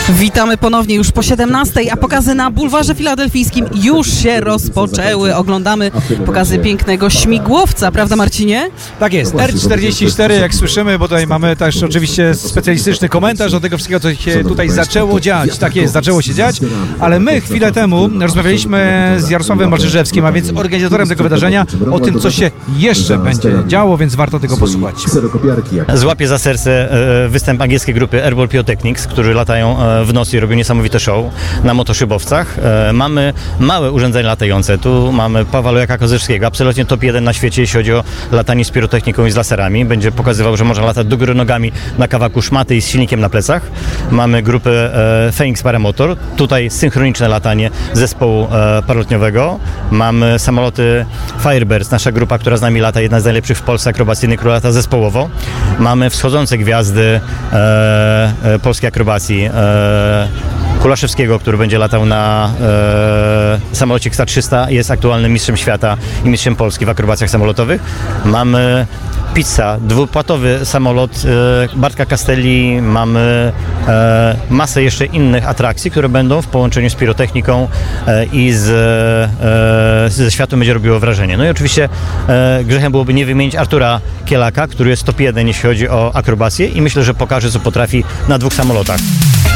Witamy ponownie już po 17:00, a pokazy na bulwarze filadelfijskim już się rozpoczęły. Oglądamy pokazy pięknego śmigłowca, prawda Marcinie? Tak jest, R44 jak słyszymy, bo tutaj mamy też oczywiście specjalistyczny komentarz do tego wszystkiego, co się tutaj zaczęło dziać. Tak jest, zaczęło się dziać, ale my chwilę temu rozmawialiśmy z Jarosławem Malczyżewskim, a więc organizatorem tego wydarzenia, o tym, co się jeszcze będzie działo, więc warto tego posłuchać. Złapię za serce występ angielskiej grupy Airborne Pyrotechnics, którzy latają w nocy i robią niesamowite show na motoszybowcach. Mamy małe urządzenia latające. Tu mamy Pawła Lojaka-Kozyrskiego, absolutnie top 1 na świecie, jeśli chodzi o latanie z pirotechniką i z laserami. Będzie pokazywał, że można latać do góry nogami na kawałku szmaty i z silnikiem na plecach. Mamy grupę Phoenix Paramotor. Tutaj synchroniczne latanie zespołu paralotniowego. Mamy samoloty Firebirds, nasza grupa, która z nami lata, jedna z najlepszych w Polsce akrobacyjnych, która lata zespołowo. Mamy wschodzące gwiazdy polskiej akrobacji. Kulaszewskiego, który będzie latał na samolocie XA-300, jest aktualnym mistrzem świata i mistrzem Polski w akrobacjach samolotowych. Mamy Pizza, dwupłatowy samolot Bartka Castelli, mamy masę jeszcze innych atrakcji, które będą w połączeniu z pirotechniką i ze światłem będzie robiło wrażenie. No i oczywiście grzechem byłoby nie wymienić Artura Kielaka, który jest top 1, jeśli chodzi o akrobację i myślę, że pokaże, co potrafi na 2 samolotach.